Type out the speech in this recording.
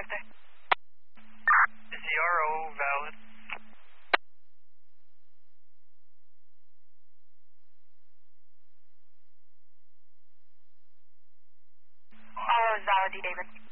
sector. Is the RO valid? RO is valid, David.